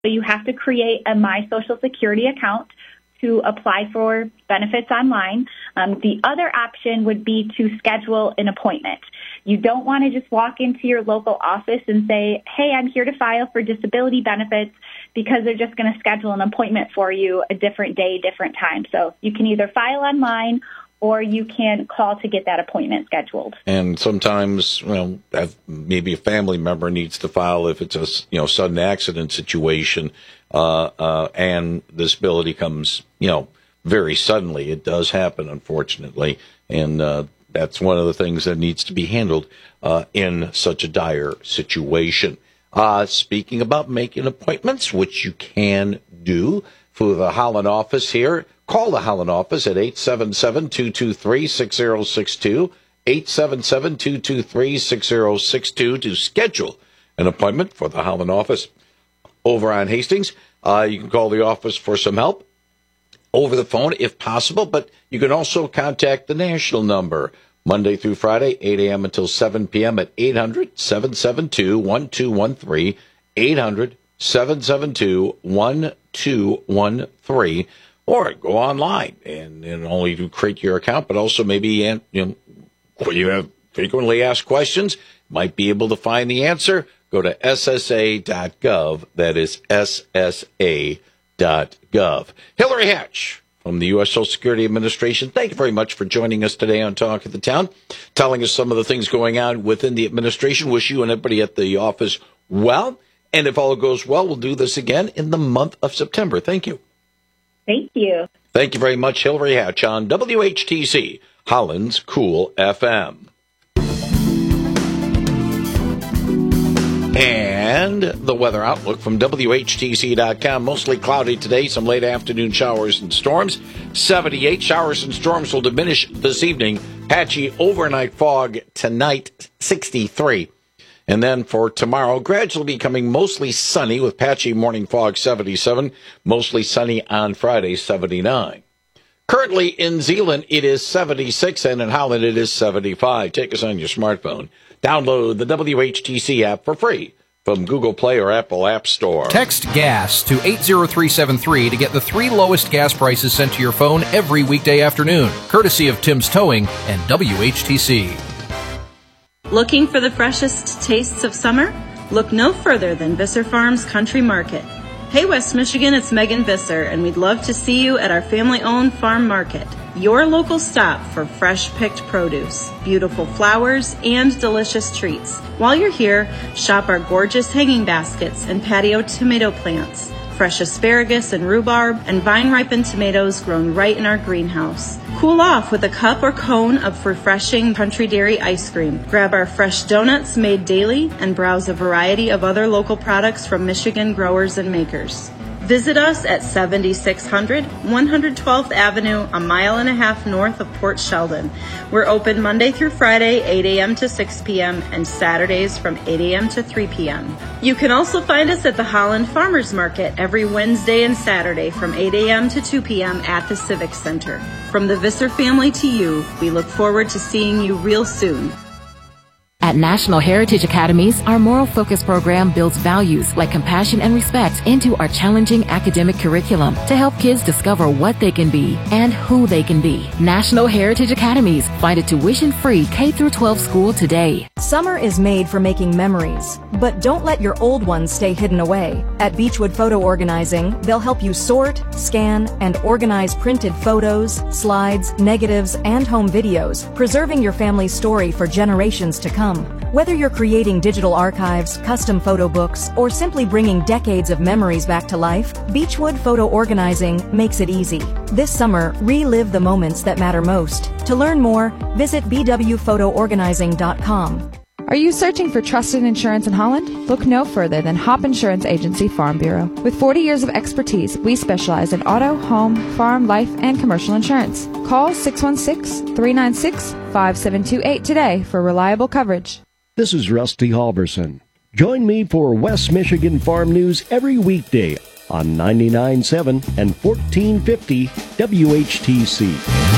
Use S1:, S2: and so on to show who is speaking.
S1: So you have to create a My Social Security account to apply for benefits online. The other option would be to schedule an appointment. You don't want to just walk into your local office and say, hey, I'm here to file for disability benefits, because they're just going to schedule an appointment for you a different day, different time. So you can either file online or you can call to get that appointment scheduled.
S2: And sometimes, maybe a family member needs to file if it's a sudden accident situation, and disability comes very suddenly. It does happen, unfortunately, and that's one of the things that needs to be handled in such a dire situation. Speaking about making appointments, which you can do for the Holland office here, call the Holland office at 877-223-6062, 877-223-6062 to schedule an appointment for the Holland office over on Hastings. You can call the office for some help over the phone if possible, but you can also contact the national number Monday through Friday, 8 a.m. until 7 p.m. at 800-772-1213, 800-772-1213, or go online and only to create your account, but also maybe, you have frequently asked questions, might be able to find the answer. Go to ssa.gov. That is ssa.gov. Hillary Hatch from the U.S. Social Security Administration, thank you very much for joining us today on Talk of the Town, telling us some of the things going on within the administration. Wish you and everybody at the office well. And if all goes well, we'll do this again in the month of September. Thank you.
S1: Thank you.
S2: Thank you very much, Hillary Hatch on WHTC, Holland's Cool FM. And the weather outlook from WHTC.com. Mostly cloudy today, some late afternoon showers and storms. 78 showers and storms will diminish this evening. Patchy overnight fog tonight, 63. And then for tomorrow, gradually becoming mostly sunny with patchy morning fog, 77. Mostly sunny on Friday, 79. Currently in Zeeland, it is 76, and in Holland, it is 75. Take us on your smartphone. Download the WHTC app for free from Google Play or Apple App Store.
S3: Text GAS to 80373 to get the 3 lowest gas prices sent to your phone every weekday afternoon, courtesy of Tim's Towing and WHTC.
S4: Looking for the freshest tastes of summer? Look no further than Visser Farms Country Market. Hey West Michigan, it's Megan Visser, and we'd love to see you at our family-owned farm market. Your local stop for fresh-picked produce, beautiful flowers, and delicious treats. While you're here, shop our gorgeous hanging baskets and patio tomato plants, fresh asparagus and rhubarb, and vine-ripened tomatoes grown right in our greenhouse. Cool off with a cup or cone of refreshing Country Dairy ice cream. Grab our fresh donuts made daily and browse a variety of other local products from Michigan growers and makers. Visit us at 7600 112th Avenue, a mile and a half north of Port Sheldon. We're open Monday through Friday, 8 a.m. to 6 p.m., and Saturdays from 8 a.m. to 3 p.m. You can also find us at the Holland Farmers Market every Wednesday and Saturday from 8 a.m. to 2 p.m. at the Civic Center. From the Visser family to you, we look forward to seeing you real soon.
S5: At National Heritage Academies, our moral focus program builds values like compassion and respect into our challenging academic curriculum to help kids discover what they can be and who they can be. National Heritage Academies. Find a tuition-free K-12 school today.
S6: Summer is made for making memories, but don't let your old ones stay hidden away. At Beechwood Photo Organizing, they'll help you sort, scan, and organize printed photos, slides, negatives, and home videos, preserving your family's story for generations to come. Whether you're creating digital archives, custom photo books, or simply bringing decades of memories back to life, Beechwood Photo Organizing makes it easy. This summer, relive the moments that matter most. To learn more, visit bwphotoorganizing.com.
S7: Are you searching for trusted insurance in Holland? Look no further than Hop Insurance Agency Farm Bureau. With 40 years of expertise, we specialize in auto, home, farm, life, and commercial insurance. Call 616-396-5728 today for reliable coverage.
S8: This is Rusty Halverson. Join me for West Michigan Farm News every weekday on 99.7 and 1450 WHTC.